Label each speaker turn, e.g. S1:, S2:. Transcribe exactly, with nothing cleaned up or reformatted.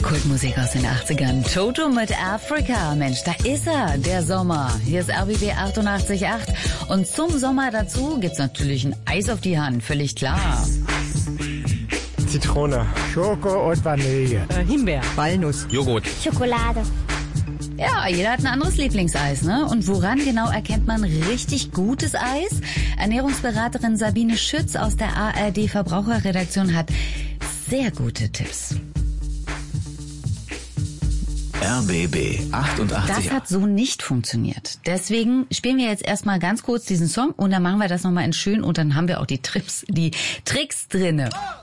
S1: Kultmusik aus den achtzigern. Toto mit Africa. Mensch, da ist er, der Sommer. Hier ist R B B achtundachtzig Komma acht. Und zum Sommer dazu gibt's natürlich ein Eis auf die Hand, völlig klar.
S2: Zitrone, Schoko und Vanille.
S3: Äh, Himbeer.
S4: Walnuss.
S5: Joghurt.
S6: Schokolade.
S1: Ja, jeder hat ein anderes Lieblingseis, ne? Und woran genau erkennt man richtig gutes Eis? Ernährungsberaterin Sabine Schütz aus der A R D Verbraucherredaktion hat sehr gute Tipps.
S5: R B B achtundachtzig.
S1: Das hat so nicht funktioniert. Deswegen spielen wir jetzt erstmal ganz kurz diesen Song und dann machen wir das nochmal in schön und dann haben wir auch die Trips, die Tricks drinne.